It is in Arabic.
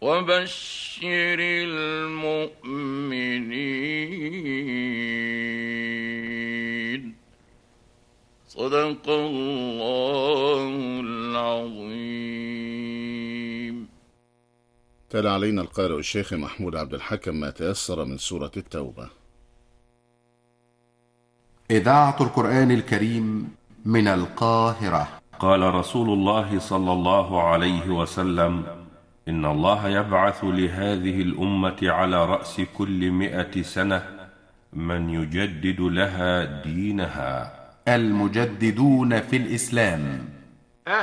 وبشر المؤمنين. صدق الله العظيم. تلا علينا القارئ الشيخ محمود عبد الحكم ما تيسر من سورة التوبة. إذاعة القرآن الكريم من القاهرة. قال رسول الله صلى الله عليه وسلم: إن الله يبعث لهذه الأمة على رأس كل 100 سنة من يجدد لها دينها. المجددون في الإسلام